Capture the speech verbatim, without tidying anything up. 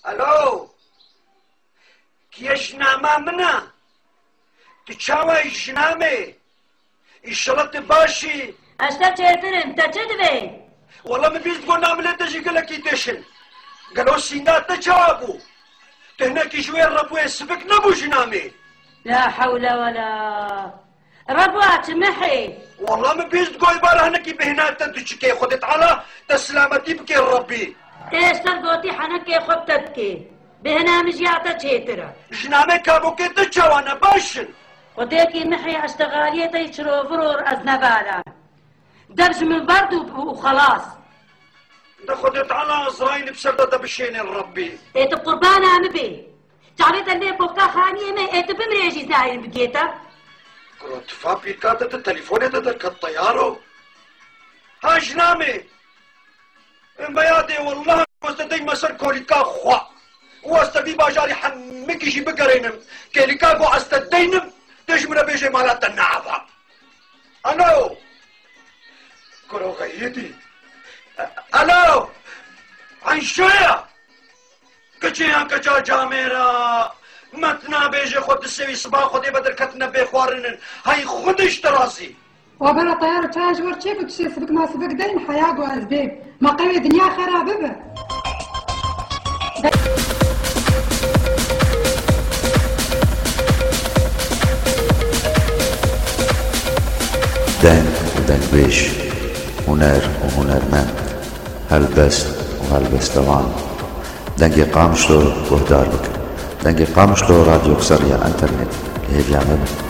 الو کیه جناما منه تو چاوه جنامه ایشالت باشی اشتا چهترم تا چه دوی؟ والله من بیست گو نامله تجی گلکی دشن گلو سینات نچابو تهنکی جوی ربوی سبک نبو جنامه لا حول ولا ربوات محي والله من بیست گوی باره هنکی بهنات تدوچکه خودت علا تسلامتی بکی ربی ايش تلقوتي حنكي خبتتكي بهنا مجيعتا تشيترا جنامه كابوكي تجوانا باشن وديكي محي اشتغاليتا يشرو فرور ازنبالا دبج من برد وخلاص ده خودت علا ازراين بسردة بشين الربي ايت بقربانا مبي تعريت اللي بوكا خانية ما ايت بمريجي زاين بقيتا كنت فابي كاتت التليفون تدرك الطيارو ها جنامه بيادي والله واستدي مسر كوليكا خوا واستدي باجاري حمكي جي بقرينم كوليكا قو استدينم تجمنا بيجي مالات النعبة الو كرو غيدي الو عن شوية كجيها كجا جاميرا متنا بيجي خود السوي صباح خودي بدر كتنا بيخوارنن هاي خودش تراسي وبلا طيارة تاج ورتشيك وتشي سبك ما سبك دين حياة وأسباب ما قوي دنيا خرابة به دنگ ودنگويش هنر وهنرمند هلبست وهلبستوان دنگي قامشلو وهدار بك دنگي قامشلو راديو كسرية انترنت اللي هي بيعمل